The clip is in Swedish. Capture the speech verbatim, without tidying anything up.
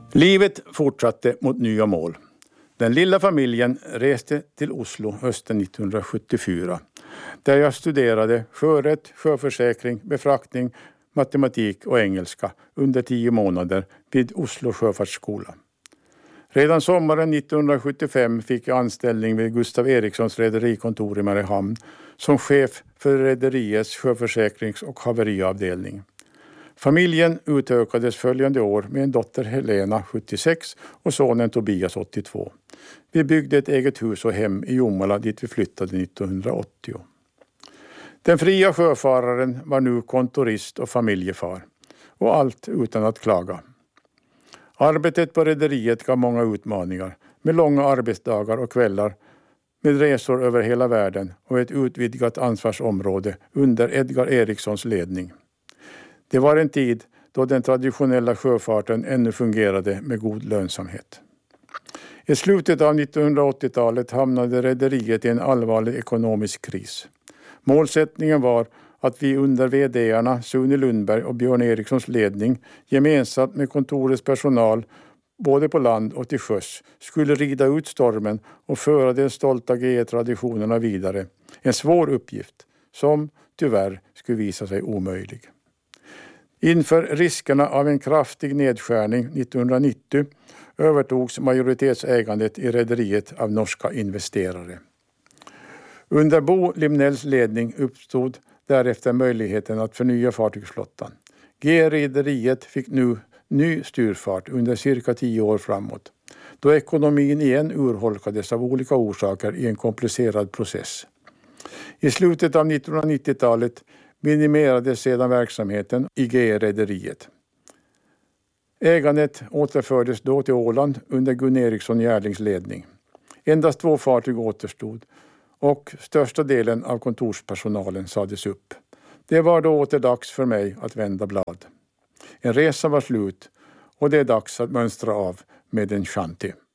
Livet fortsatte mot nya mål. Den lilla familjen reste till Oslo hösten nittonhundrasjuttiofyra, där jag studerade sjörätt, sjöförsäkring, befraktning, matematik och engelska under tio månader vid Oslo sjöfartsskola. Redan sommaren nittonhundrasjuttiofem fick jag anställning vid Gustav Erikssons rederikontor i Mariehamn som chef för rederiets sjöförsäkrings- och haveriavdelning. Familjen utökades följande år med en dotter Helena sjuttiosex och sonen Tobias åttiotvå. Vi byggde ett eget hus och hem i Jomala dit vi flyttade nittonhundraåttio. Den fria sjöfararen var nu kontorist och familjefar. Och allt utan att klaga. Arbetet på rederiet gav många utmaningar med långa arbetsdagar och kvällar med resor över hela världen och ett utvidgat ansvarsområde under Edgar Erikssons ledning. Det var en tid då den traditionella sjöfarten ännu fungerade med god lönsamhet. I slutet av nittonhundraåttiotalet hamnade rederiet i en allvarlig ekonomisk kris. Målsättningen var att vi under vd-arna Sune Lundberg och Björn Erikssons ledning gemensamt med kontorets personal både på land och till sjöss skulle rida ut stormen och föra de stolta G E-traditionerna vidare. En svår uppgift som tyvärr skulle visa sig omöjlig. Inför riskerna av en kraftig nedskärning nittonhundranittio övertogs majoritetsägandet i rederiet av norska investerare. Under Bo Limnells ledning uppstod därefter möjligheten att förnya fartygsflottan. G-rederiet fick nu ny styrfart under cirka tio år framåt, då ekonomin igen urholkades av olika orsaker i en komplicerad process. I slutet av nittonhundranittiotalet minimerades sedan verksamheten i G-rederiet. Ägandet återfördes då till Åland under Gun Eriksson Järlings ledning. Endast två fartyg återstod och största delen av kontorspersonalen sades upp. Det var då åter dags för mig att vända blad. En resa var slut och det är dags att mönstra av med en shanty.